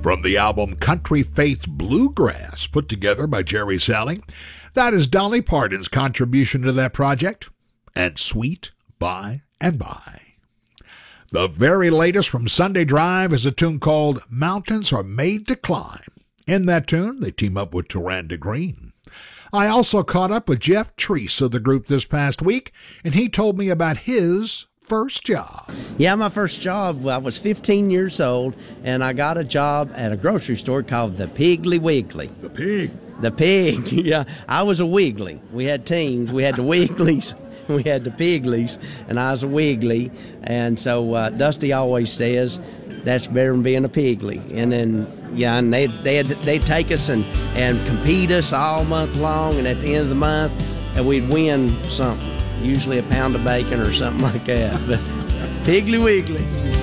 From the album Country Faith Bluegrass, put together by Jerry Salley, that is Dolly Parton's contribution to that project, and Sweet By and By. The very latest from Sunday Drive is a tune called Mountains Are Made to Climb. In that tune, they team up with Taranda Green. I also caught up with Jeff Treese of the group this past week, and he told me about his first job. Yeah, my first job, I was 15 years old, and I got a job at a grocery store called the Piggly Wiggly. The pig. The pig, yeah. I was a Wiggly. We had teams. We had the Wigglies. We had the Pigglies, and I was a Wiggly. And so Dusty always says, that's better than being a Piggly. And then, yeah, and they'd take us and compete us all month long, and at the end of the month, we'd win something, usually a pound of bacon or something like that. But Piggly Wiggly.